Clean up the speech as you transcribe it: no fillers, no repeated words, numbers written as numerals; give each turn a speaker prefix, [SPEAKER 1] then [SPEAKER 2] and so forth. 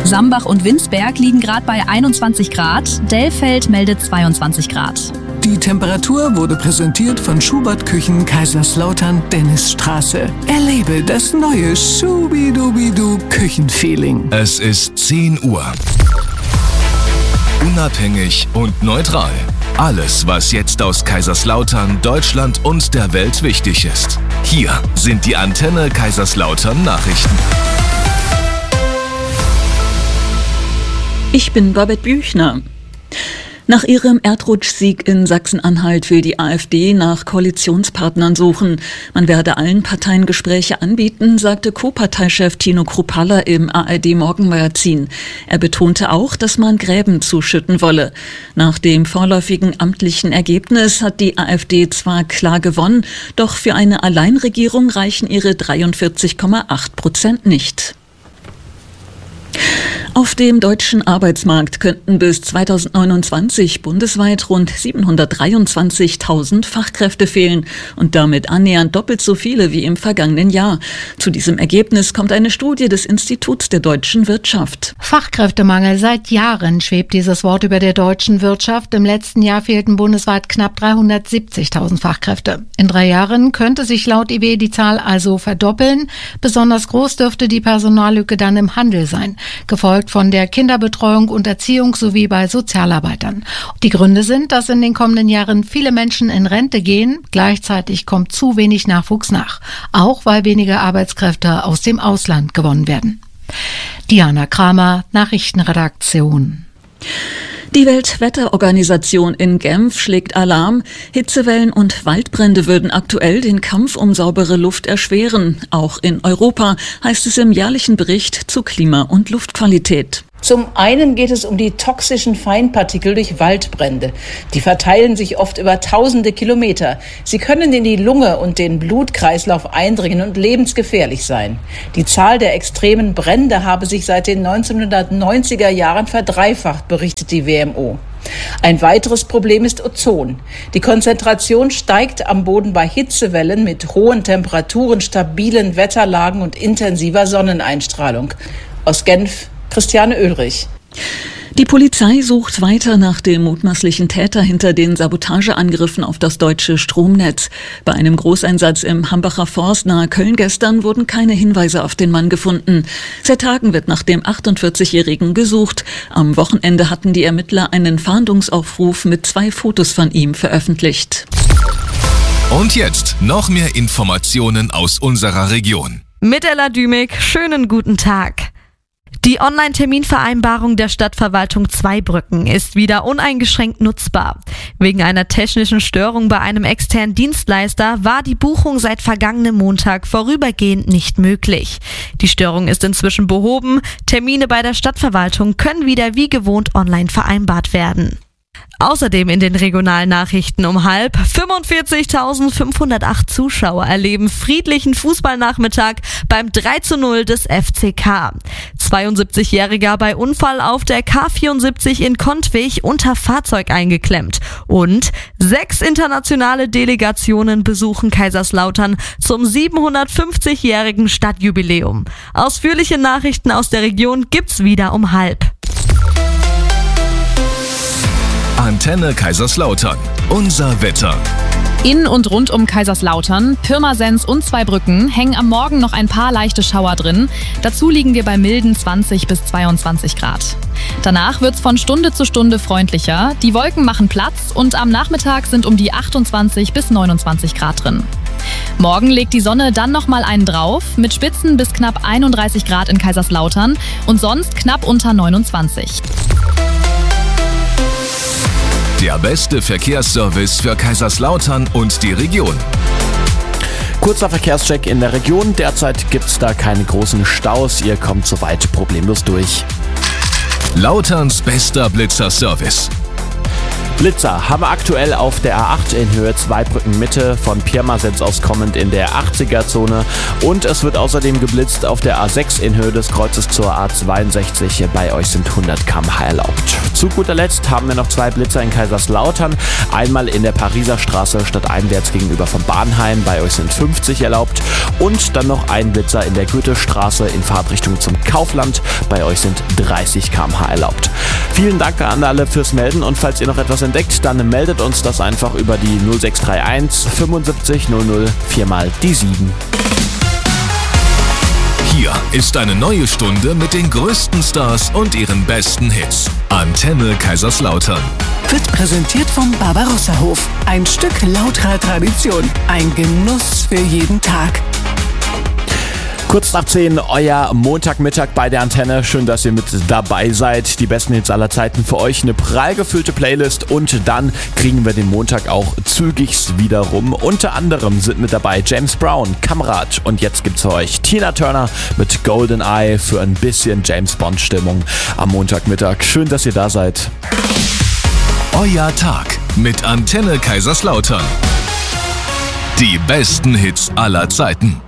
[SPEAKER 1] Sambach und Winsberg liegen gerade bei 21 Grad, Dellfeld meldet 22 Grad.
[SPEAKER 2] Die Temperatur wurde präsentiert von Schubert Küchen Kaiserslautern Dennisstraße. Erlebe das neue Schubidubidu Küchenfeeling.
[SPEAKER 3] Es ist 10 Uhr. Unabhängig und neutral. Alles, was jetzt aus Kaiserslautern, Deutschland und der Welt wichtig ist. Hier sind die Antenne Kaiserslautern Nachrichten.
[SPEAKER 4] Ich bin Babette Büchner. Nach ihrem Erdrutschsieg in Sachsen-Anhalt will die AfD nach Koalitionspartnern suchen. Man werde allen Parteien Gespräche anbieten, sagte Co-Parteichef Tino Kruppalla im ARD-Morgenmagazin. Er betonte auch, dass man Gräben zuschütten wolle. Nach dem vorläufigen amtlichen Ergebnis hat die AfD zwar klar gewonnen, doch für eine Alleinregierung reichen ihre 43,8% nicht. Auf dem deutschen Arbeitsmarkt könnten bis 2029 bundesweit rund 723.000 Fachkräfte fehlen und damit annähernd doppelt so viele wie im vergangenen Jahr. Zu diesem Ergebnis kommt eine Studie des Instituts der deutschen Wirtschaft.
[SPEAKER 5] Fachkräftemangel. Seit Jahren schwebt dieses Wort über der deutschen Wirtschaft. Im letzten Jahr fehlten bundesweit knapp 370.000 Fachkräfte. In 3 Jahren könnte sich laut IW die Zahl also verdoppeln. Besonders groß dürfte die Personallücke dann im Handel sein, gefolgt von der Kinderbetreuung und Erziehung sowie bei Sozialarbeitern. Die Gründe sind, dass in den kommenden Jahren viele Menschen in Rente gehen. Gleichzeitig kommt zu wenig Nachwuchs nach, auch weil weniger Arbeitskräfte aus dem Ausland gewonnen werden. Diana Kramer, Nachrichtenredaktion.
[SPEAKER 4] Die Weltwetterorganisation in Genf schlägt Alarm. Hitzewellen und Waldbrände würden aktuell den Kampf um saubere Luft erschweren. Auch in Europa, heißt es im jährlichen Bericht zu Klima- und Luftqualität.
[SPEAKER 6] Zum einen geht es um die toxischen Feinpartikel durch Waldbrände. Die verteilen sich oft über tausende Kilometer. Sie können in die Lunge und den Blutkreislauf eindringen und lebensgefährlich sein. Die Zahl der extremen Brände habe sich seit den 1990er Jahren verdreifacht, berichtet die WMO. Ein weiteres Problem ist Ozon. Die Konzentration steigt am Boden bei Hitzewellen mit hohen Temperaturen, stabilen Wetterlagen und intensiver Sonneneinstrahlung. Aus Genf, Christiane Oehlrich.
[SPEAKER 4] Die Polizei sucht weiter nach dem mutmaßlichen Täter hinter den Sabotageangriffen auf das deutsche Stromnetz. Bei einem Großeinsatz im Hambacher Forst nahe Köln gestern wurden keine Hinweise auf den Mann gefunden. Seit Tagen wird nach dem 48-Jährigen gesucht. Am Wochenende hatten die Ermittler einen Fahndungsaufruf mit 2 Fotos von ihm veröffentlicht.
[SPEAKER 3] Und jetzt noch mehr Informationen aus unserer Region.
[SPEAKER 7] Mit Ella Dümig, schönen guten Tag. Die Online-Terminvereinbarung der Stadtverwaltung Zweibrücken ist wieder uneingeschränkt nutzbar. Wegen einer technischen Störung bei einem externen Dienstleister war die Buchung seit vergangenem Montag vorübergehend nicht möglich. Die Störung ist inzwischen behoben. Termine bei der Stadtverwaltung können wieder wie gewohnt online vereinbart werden. Außerdem in den regionalen Nachrichten um 45.508 Zuschauer erleben friedlichen Fußballnachmittag beim 3:0 des FCK. 72-Jähriger bei Unfall auf der K74 in Kontwig unter Fahrzeug eingeklemmt. Und 6 internationale Delegationen besuchen Kaiserslautern zum 750-jährigen Stadtjubiläum. Ausführliche Nachrichten aus der Region gibt's wieder um 12:30.
[SPEAKER 3] Antenne Kaiserslautern. Unser Wetter.
[SPEAKER 1] In und rund um Kaiserslautern, Pirmasens und Zweibrücken hängen am Morgen noch ein paar leichte Schauer drin. Dazu liegen wir bei milden 20 bis 22 Grad. Danach wird's von Stunde zu Stunde freundlicher. Die Wolken machen Platz und am Nachmittag sind um die 28 bis 29 Grad drin. Morgen legt die Sonne dann nochmal einen drauf, mit Spitzen bis knapp 31 Grad in Kaiserslautern und sonst knapp unter 29.
[SPEAKER 3] Der beste Verkehrsservice für Kaiserslautern und die Region.
[SPEAKER 8] Kurzer Verkehrscheck in der Region. Derzeit gibt es da keine großen Staus. Ihr kommt soweit problemlos durch.
[SPEAKER 3] Lauterns bester Blitzerservice.
[SPEAKER 8] Blitzer haben wir aktuell auf der A8 in Höhe Zweibrücken Mitte von Pirmasens aus kommend in der 80er-Zone und es wird außerdem geblitzt auf der A6 in Höhe des Kreuzes zur A62. Bei euch sind 100 km/h erlaubt. Zu guter Letzt haben wir noch 2 Blitzer in Kaiserslautern. Einmal in der Pariser Straße stadteinwärts gegenüber vom Bahnheim. Bei euch sind 50 erlaubt. Und dann noch ein Blitzer in der Goethestraße in Fahrtrichtung zum Kaufland. Bei euch sind 30 km/h erlaubt. Vielen Dank an alle fürs Melden und falls ihr noch etwas entdeckt, dann meldet uns das einfach über die 0631 75 00 4 die 7.
[SPEAKER 3] Hier ist eine neue Stunde mit den größten Stars und ihren besten Hits. Antenne Kaiserslautern.
[SPEAKER 2] Wird präsentiert vom Barbarossa-Hof. Ein Stück lauterer Tradition. Ein Genuss für jeden Tag.
[SPEAKER 8] Kurz nach 10, euer Montagmittag bei der Antenne. Schön, dass ihr mit dabei seid. Die besten Hits aller Zeiten für euch. Eine prall gefüllte Playlist und dann kriegen wir den Montag auch zügigst wieder rum. Unter anderem sind mit dabei James Brown, Kamerad und jetzt gibt's für euch Tina Turner mit Golden Eye für ein bisschen James Bond Stimmung am Montagmittag. Schön, dass ihr da seid.
[SPEAKER 3] Euer Tag mit Antenne Kaiserslautern. Die besten Hits aller Zeiten.